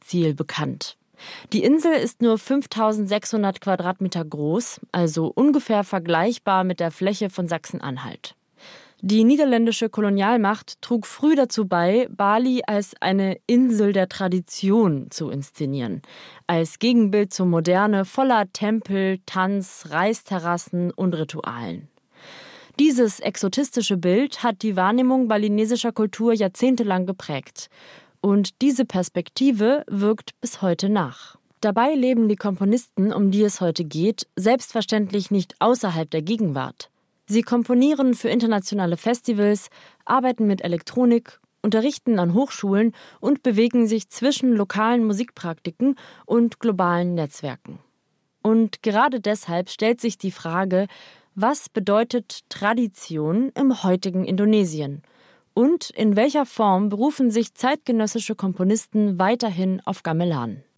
Urlaubsziel bekannt. Die Insel ist nur 5.600 Quadratmeter groß, also ungefähr vergleichbar mit der Fläche von Sachsen-Anhalt. Die niederländische Kolonialmacht trug früh dazu bei, Bali als eine Insel der Tradition zu inszenieren, als Gegenbild zur Moderne voller Tempel, Tanz, Reisterrassen und Ritualen. Dieses exotistische Bild hat die Wahrnehmung balinesischer Kultur jahrzehntelang geprägt. Und diese Perspektive wirkt bis heute nach. Dabei leben die Komponisten, um die es heute geht, selbstverständlich nicht außerhalb der Gegenwart. Sie komponieren für internationale Festivals, arbeiten mit Elektronik, unterrichten an Hochschulen und bewegen sich zwischen lokalen Musikpraktiken und globalen Netzwerken. Und gerade deshalb stellt sich die Frage, was bedeutet Tradition im heutigen Indonesien? Und in welcher Form berufen sich zeitgenössische Komponisten weiterhin auf Gamelan?